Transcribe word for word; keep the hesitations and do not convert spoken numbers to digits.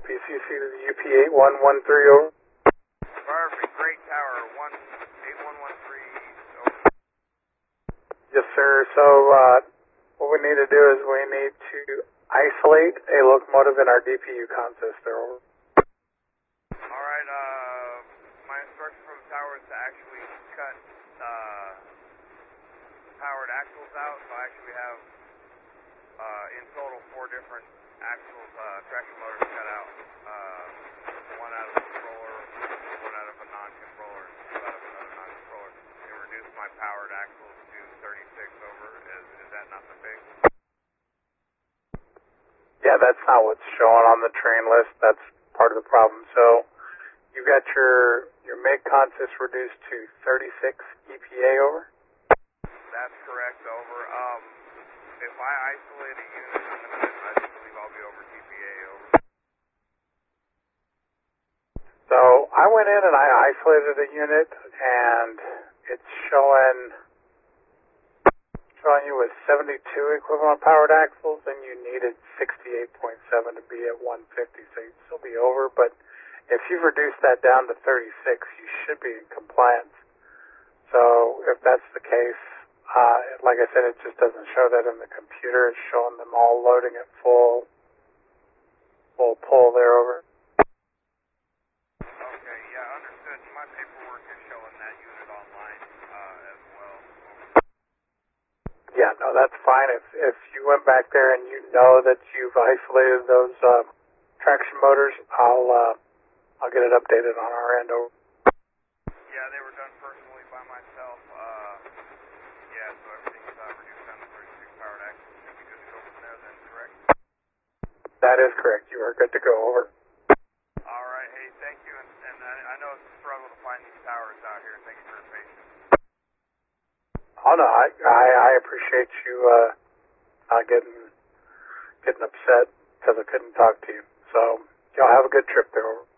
P C C to the U P eight one one three over. Perfect, great tower, one eight one one three over. Yes, sir. So uh, what we need to do is we need to isolate a locomotive in our D P U consistor. Over. Alright, uh, my instruction from the tower is to actually cut uh, powered axles out, so I actually have uh, in total four different axles, uh, traction motors cut out. Uh, one out of the controller, one out of a non-controller, and two out of another non-controller. And reduce my powered axles to thirty-six over. Is, is that not the fix? Yeah, that's not what's showing on the train list. That's part of the problem. So you got your your mid consist reduced to thirty-six E P A over? That's correct, over. Um, if I isolate a unit, I do believe I'll be over T P A, over. So I went in and I isolated a unit, and it's showing showing you with seventy-two equivalent powered axles, and you needed sixty-eight point seven to be at one fifty, so you'd still be over. But if you've reduced that down to thirty-six, you should be in compliance. So if that's the case, uh, like I said, it just doesn't show that in the computer. It's showing them all loading at full full pull there over. Okay, yeah, understood. My paperwork is showing that unit online uh, as well. Yeah, no, that's fine. If if you went back there and you know that you've isolated those uh, traction motors, I'll uh, I'll get it updated on our end. Over. Yeah, they were done personally by myself. Uh, yeah, so everything's uh, reduced down to thirty-six powered axles. Should be good to go from there then, correct? That is correct. You are good to go. Over. All right, hey, thank you. And, and I, I know it's a struggle to find these towers out here. Thank you for your patience. Oh no, I I, I appreciate you uh, uh, getting getting upset because I couldn't talk to you. So y'all have a good trip there. Over.